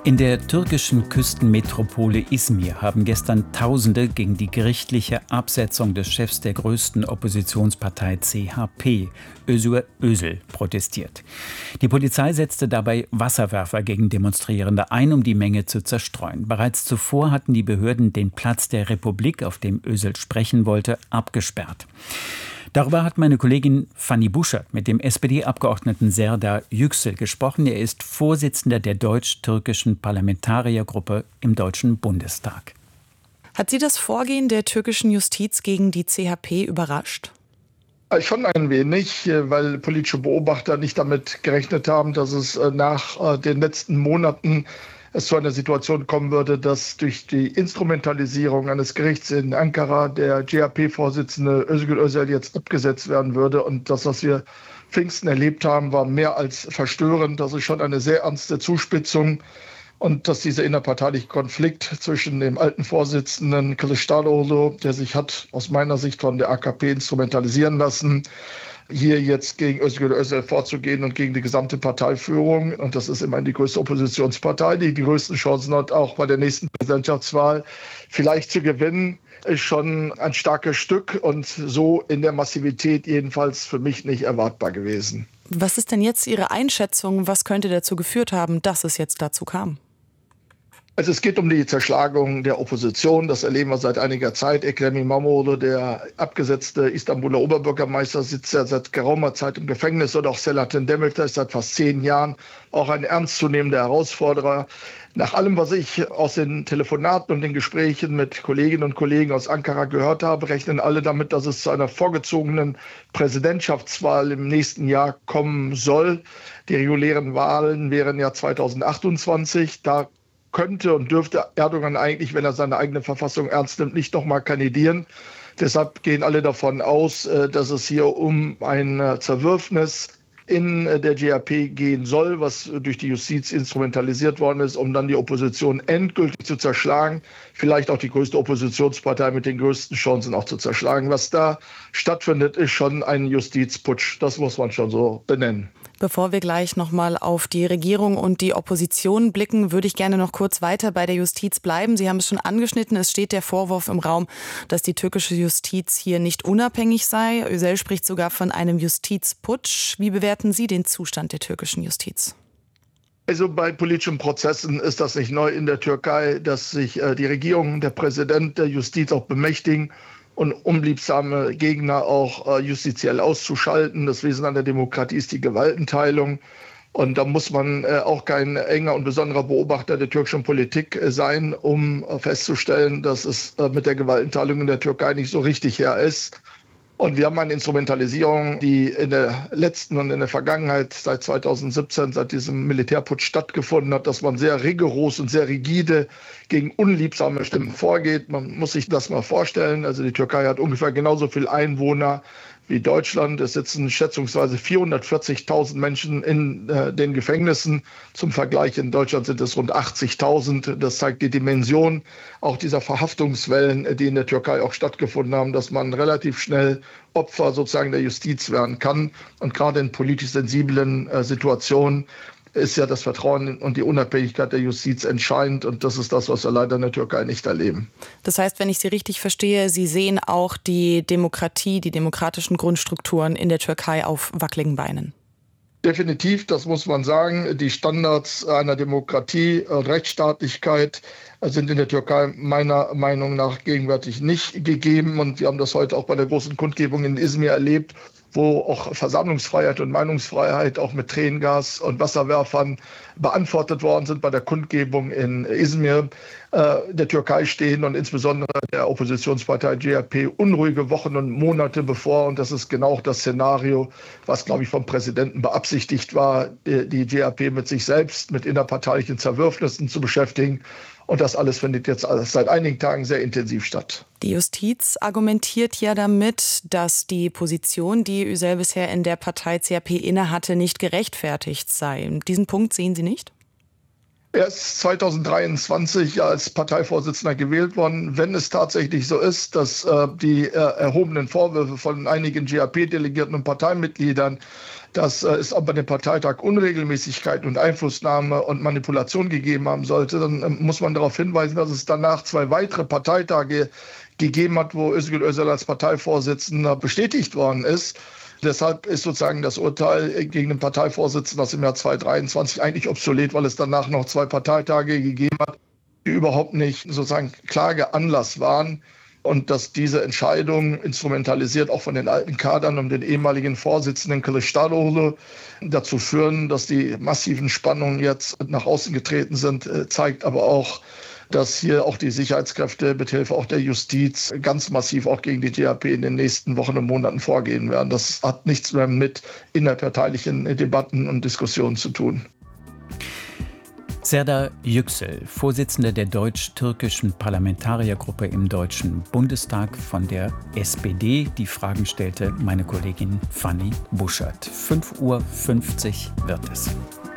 In der türkischen Küstenmetropole Izmir haben gestern Tausende gegen die gerichtliche Absetzung des Chefs der größten Oppositionspartei CHP, Özgür Özel, protestiert. Die Polizei setzte dabei Wasserwerfer gegen Demonstrierende ein, um die Menge zu zerstreuen. Bereits zuvor hatten die Behörden den Platz der Republik, auf dem Özel sprechen wollte, abgesperrt. Darüber hat meine Kollegin Fanny Buschert mit dem SPD-Abgeordneten Serdar Yüksel gesprochen. Er ist Vorsitzender der deutsch-türkischen Parlamentariergruppe im Deutschen Bundestag. Hat Sie das Vorgehen der türkischen Justiz gegen die CHP überrascht? Schon ein wenig, weil politische Beobachter nicht damit gerechnet haben, dass es nach den letzten Monaten zu einer Situation kommen würde, dass durch die Instrumentalisierung eines Gerichts in Ankara der CHP-Vorsitzende Özgür Özel jetzt abgesetzt werden würde. Und das, was wir Pfingsten erlebt haben, war mehr als verstörend. Das ist schon eine sehr ernste Zuspitzung. Und dass dieser innerparteiliche Konflikt zwischen dem alten Vorsitzenden Kılıçdaroğlu, der sich hat aus meiner Sicht von der AKP instrumentalisieren lassen, hier jetzt gegen Özgür Özel vorzugehen und gegen die gesamte Parteiführung. Und das ist immerhin die größte Oppositionspartei, die größten Chancen hat, auch bei der nächsten Präsidentschaftswahl vielleicht zu gewinnen, ist schon ein starkes Stück und so in der Massivität jedenfalls für mich nicht erwartbar gewesen. Was ist denn jetzt Ihre Einschätzung? Was könnte dazu geführt haben, dass es jetzt dazu kam? Also es geht um die Zerschlagung der Opposition. Das erleben wir seit einiger Zeit. Ekrem İmamoğlu, der abgesetzte Istanbuler Oberbürgermeister, sitzt ja seit geraumer Zeit im Gefängnis. Oder auch Selahattin Demirtas, seit fast 10 Jahren auch ein ernstzunehmender Herausforderer. Nach allem, was ich aus den Telefonaten und den Gesprächen mit Kolleginnen und Kollegen aus Ankara gehört habe, rechnen alle damit, dass es zu einer vorgezogenen Präsidentschaftswahl im nächsten Jahr kommen soll. Die regulären Wahlen wären ja 2028. Da könnte und dürfte Erdogan eigentlich, wenn er seine eigene Verfassung ernst nimmt, nicht nochmal kandidieren. Deshalb gehen alle davon aus, dass es hier um ein Zerwürfnis in der GAP gehen soll, was durch die Justiz instrumentalisiert worden ist, um dann die Opposition endgültig zu zerschlagen, vielleicht auch die größte Oppositionspartei mit den größten Chancen auch zu zerschlagen. Was da stattfindet, ist schon ein Justizputsch. Das muss man schon so benennen. Bevor wir gleich nochmal auf die Regierung und die Opposition blicken, würde ich gerne noch kurz weiter bei der Justiz bleiben. Sie haben es schon angeschnitten, es steht der Vorwurf im Raum, dass die türkische Justiz hier nicht unabhängig sei. Özel spricht sogar von einem Justizputsch. Wie bewerten Sie den Zustand der türkischen Justiz? Also bei politischen Prozessen ist das nicht neu in der Türkei, dass sich die Regierung, der Präsident der Justiz auch bemächtigen und unliebsame Gegner auch justiziell auszuschalten. Das Wesen an der Demokratie ist die Gewaltenteilung. Und da muss man auch kein enger und besonderer Beobachter der türkischen Politik sein, um festzustellen, dass es mit der Gewaltenteilung in der Türkei nicht so richtig her ist. Und wir haben eine Instrumentalisierung, die in der letzten und in der Vergangenheit seit 2017, seit diesem Militärputsch stattgefunden hat, dass man sehr rigoros und sehr rigide gegen unliebsame Stimmen vorgeht. Man muss sich das mal vorstellen. Also die Türkei hat ungefähr genauso viel Einwohner wie Deutschland. Es sitzen schätzungsweise 440.000 Menschen in den Gefängnissen. Zum Vergleich, in Deutschland sind es rund 80.000. Das zeigt die Dimension auch dieser Verhaftungswellen, die in der Türkei auch stattgefunden haben, dass man relativ schnell Opfer sozusagen der Justiz werden kann. Und gerade in politisch sensiblen Situationen ist ja das Vertrauen und die Unabhängigkeit der Justiz entscheidend. Und das ist das, was wir leider in der Türkei nicht erleben. Das heißt, wenn ich Sie richtig verstehe, Sie sehen auch die Demokratie, die demokratischen Grundstrukturen in der Türkei auf wackeligen Beinen. Definitiv, das muss man sagen. Die Standards einer Demokratie und Rechtsstaatlichkeit sind in der Türkei meiner Meinung nach gegenwärtig nicht gegeben. Und wir haben das heute auch bei der großen Kundgebung in Izmir erlebt, wo auch Versammlungsfreiheit und Meinungsfreiheit auch mit Tränengas und Wasserwerfern beantwortet worden sind bei der Kundgebung in Izmir. Der Türkei stehen und insbesondere der Oppositionspartei CHP unruhige Wochen und Monate bevor. Und das ist genau auch das Szenario, was, glaube ich, vom Präsidenten beabsichtigt war, die CHP mit sich selbst, mit innerparteilichen Zerwürfnissen zu beschäftigen. Und das alles findet jetzt seit einigen Tagen sehr intensiv statt. Die Justiz argumentiert ja damit, dass die Position, die Özel bisher in der Partei CHP innehatte, nicht gerechtfertigt sei. Diesen Punkt sehen Sie nicht? Er ist 2023 als Parteivorsitzender gewählt worden. Wenn es tatsächlich so ist, dass die erhobenen Vorwürfe von einigen GAP-Delegierten und Parteimitgliedern dass es auch bei dem Parteitag Unregelmäßigkeiten und Einflussnahme und Manipulation gegeben haben sollte, dann muss man darauf hinweisen, dass es danach 2 weitere Parteitage gegeben hat, wo Özgür Özel als Parteivorsitzender bestätigt worden ist. Deshalb ist sozusagen das Urteil gegen den Parteivorsitzenden aus dem Jahr 2023 eigentlich obsolet, weil es danach noch 2 Parteitage gegeben hat, die überhaupt nicht sozusagen Klageanlass waren. Und dass diese Entscheidung instrumentalisiert auch von den alten Kadern um den ehemaligen Vorsitzenden Kılıçdaroğlu dazu führen, dass die massiven Spannungen jetzt nach außen getreten sind, zeigt aber auch, dass hier auch die Sicherheitskräfte mithilfe auch der Justiz ganz massiv auch gegen die DHP in den nächsten Wochen und Monaten vorgehen werden. Das hat nichts mehr mit innerparteilichen Debatten und Diskussionen zu tun. Serdar Yüksel, Vorsitzender der deutsch-türkischen Parlamentariergruppe im Deutschen Bundestag von der SPD. Die Fragen stellte meine Kollegin Fanny Buschert. 5:50 Uhr wird es.